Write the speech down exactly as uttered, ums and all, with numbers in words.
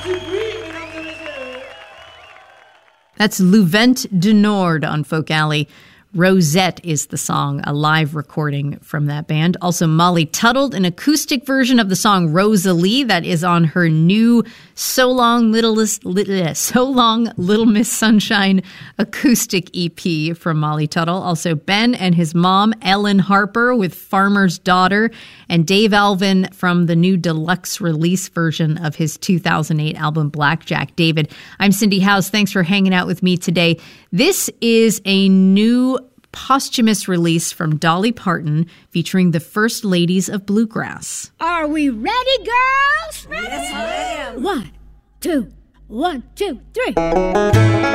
That's Louvent du Nord on Folk Alley. Rosette is the song, a live recording from that band. Also, Molly Tuttle, an acoustic version of the song Rosalie that is on her new So Long Little, Little, So Long Little Miss Sunshine acoustic E P from Molly Tuttle. Also, Ben and his mom, Ellen Harper, with Farmer's Daughter, and Dave Alvin from the new deluxe release version of his two thousand eight album Blackjack David. I'm Cindy House. Thanks for hanging out with me today. This is a new posthumous release from Dolly Parton featuring the First Ladies of Bluegrass. Are we ready, girls? Ready? Yes, ma'am. One, two, one, two, three.